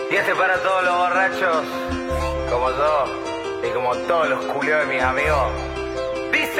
Y este para todos los borrachos, como yo, y como todos los culios de mis amigos.